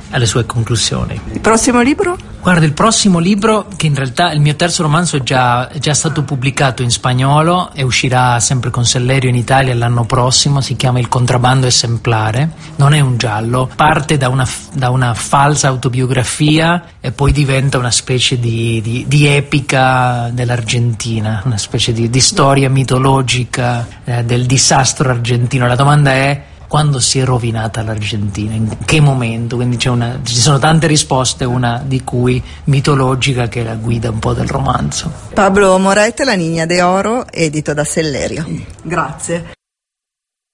alle sue conclusioni. Il prossimo libro? Guarda, il prossimo libro, che in realtà il mio terzo romanzo è già stato pubblicato in spagnolo e uscirà sempre con Sellerio in Italia l'anno prossimo, si chiama Il contrabbando esemplare, non è un giallo, parte da una falsa autobiografia e poi diventa una specie di epica dell'Argentina, una specie di storia mitologica del disastro argentino. La domanda è: quando si è rovinata l'Argentina? In che momento? Quindi ci sono tante risposte, una di cui mitologica, che è la guida un po' del romanzo. Pablo Moret, La Niña de Oro, edito da Sellerio. Grazie.